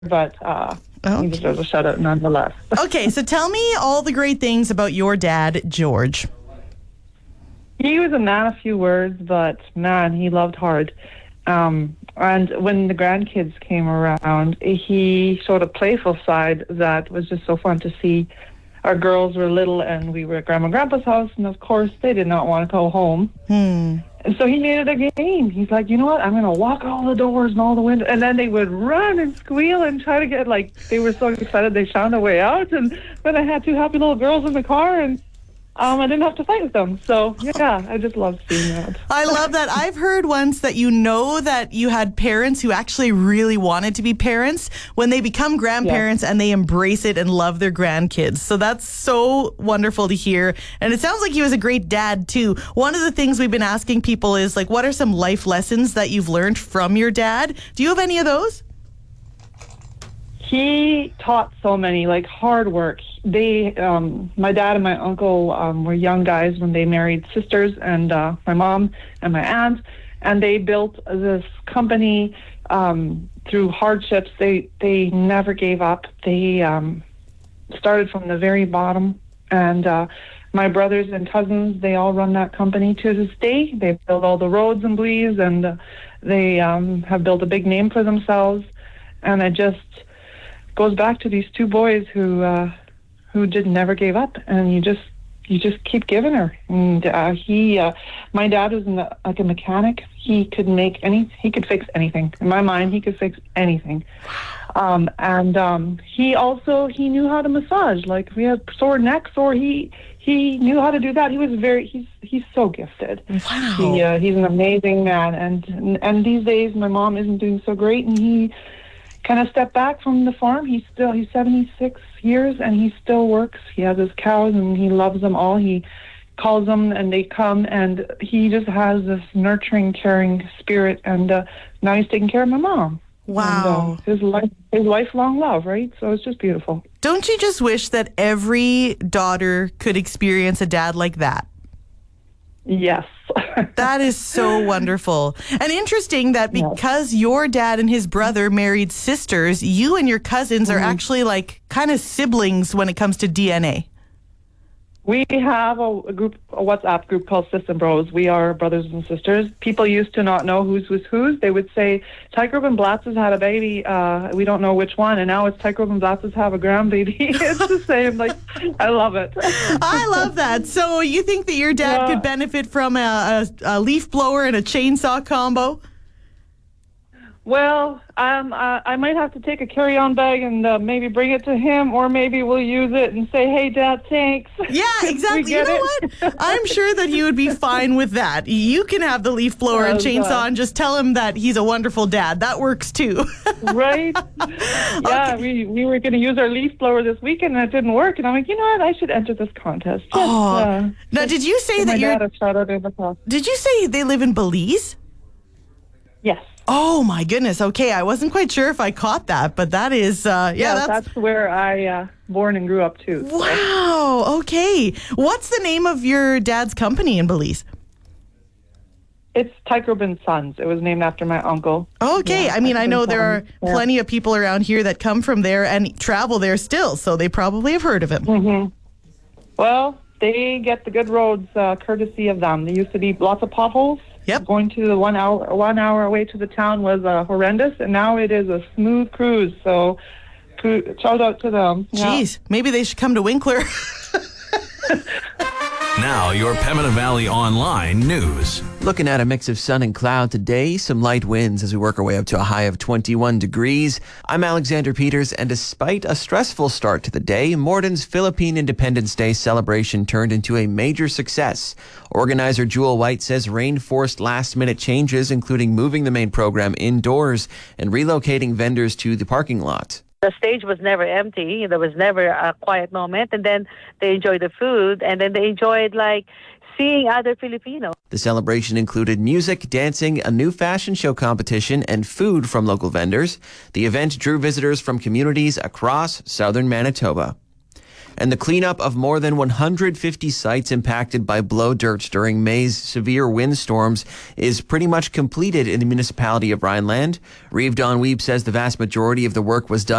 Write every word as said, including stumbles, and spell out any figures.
but uh, Okay. he deserves a shout out nonetheless. Okay, so tell me all the great things about your dad, George. He was a man of few words, but man, he loved hard. Um, and when the grandkids came around, he showed a playful side that was just so fun to see. Our girls were little, and we were at Grandma and Grandpa's house, and of course, they did not want to go home. Hmm. And so he made it a game. He's like, you know what? I'm going to walk all the doors and all the windows. And then they would run and squeal and try to get, like, they were so excited they found a way out. And then I had two happy little girls in the car, and um, I didn't have to fight with them. So, yeah, I just love seeing that. I love that. I've heard once that you know that you had parents who actually really wanted to be parents when they become grandparents, yeah, and they embrace it and love their grandkids. So that's so wonderful to hear. And it sounds like he was a great dad, too. One of the things we've been asking people is, like, what are some life lessons that you've learned from your dad? Do you have any of those? He taught so many, like hard work. They, um, my dad and my uncle um, were young guys when they married sisters, and uh, my mom and my aunt, and they built this company um, through hardships. They they never gave up. They um, started from the very bottom, and uh, my brothers and cousins, they all run that company to this day. They build all the roads in Belize, and uh, they um, have built a big name for themselves. And I just goes back to these two boys who uh, who just never gave up, and you just you just keep giving her. And uh, he, uh, my dad was in the, like a mechanic. He could make any, he could fix anything. In my mind, he could fix anything. Um, and um, he also he knew how to massage. Like if we had sore necks, or he he knew how to do that. He was very he's he's so gifted. Wow. He uh, he's an amazing man. And and these days, my mom isn't doing so great, and he kind of stepped back from the farm. He's still, he's seventy-six years, and he still works. He has his cows, and he loves them all. He calls them, and they come, and he just has this nurturing, caring spirit, and uh, now he's taking care of my mom. Wow. And, uh, his, life, his lifelong love, right? So it's just beautiful. Don't you just wish that every daughter could experience a dad like that? Yes. That is so wonderful. And interesting that because your dad and his brother married sisters, you and your cousins are Mm-hmm. actually like kind of siblings when it comes to D N A. We have a, a group, a WhatsApp group called System Bros. We are brothers and sisters. People used to not know whose was whose. They would say, Tygrob and Blatzes had a baby. Uh, we don't know which one. And now it's Tygrob and Blatzes have a grandbaby. It's the same. Like, I love it. I love that. So you think that your dad Yeah. could benefit from a, a, a leaf blower and a chainsaw combo? Well, um, uh, I might have to take a carry-on bag and uh, maybe bring it to him, or maybe we'll use it and say, hey, Dad, thanks. Yeah, exactly. You get know it? what? I'm sure that he would be fine with that. You can have the leaf blower and Oh, chainsaw God. and just tell him that he's a wonderful dad. That works too. Right? Yeah, we, we were going to use our leaf blower this weekend, and it didn't work. And I'm like, you know what? I should enter this contest. Just, Oh. uh, Now, did you say give that my you're... dad a shout out in the car. Did you say they live in Belize? Yes. Oh my goodness. Okay, I wasn't quite sure if I caught that, but that is uh yeah, Yeah, that's, that's, where I uh, born and grew up too. so. wow. Okay. What's the name of your dad's company in Belize? It's Tygrob and Sons. It was named after my uncle. Okay. Yeah, I mean, I Tygrob know and there are Sons. Yeah. plenty of people around here that come from there and travel there still, so they probably have heard of him. Mm-hmm. Well, they get the good roads uh, courtesy of them. There used to be lots of potholes. Yep. Going to the one hour one hour away to the town was uh, horrendous, and now it is a smooth cruise. So, cru- shout out to them. Yeah. Jeez, maybe they should come to Winkler. Now, your Pembina Valley Online news. Looking at a mix of sun and cloud today, some light winds as we work our way up to a high of twenty-one degrees. I'm Alexander Peters, and despite a stressful start to the day, Morden's Philippine Independence Day celebration turned into a major success. Organizer Jewel White says rain forced last-minute changes, including moving the main program indoors and relocating vendors to the parking lot. The stage was never empty. There was never a quiet moment. And then they enjoyed the food, and then they enjoyed, like, seeing other Filipinos. The celebration included music, dancing, a new fashion show competition, and food from local vendors. The event drew visitors from communities across southern Manitoba. And the cleanup of more than one hundred fifty sites impacted by blow dirt during May's severe windstorms is pretty much completed in the municipality of Rhineland. Reeve Don Weeb says the vast majority of the work was done